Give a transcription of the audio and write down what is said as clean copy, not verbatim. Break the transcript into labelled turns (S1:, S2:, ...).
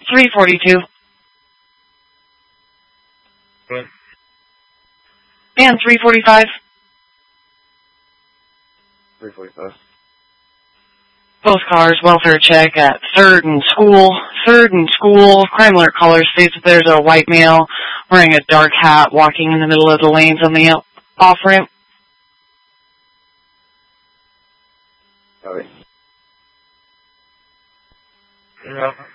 S1: 342.
S2: What?
S1: And 345.
S2: 345.
S1: Both cars, welfare check at 3rd and School. 3rd and School. Crime alert caller states that there's a white male wearing a dark hat walking in the middle of the lanes on the off-ramp.
S2: Sorry. Yeah.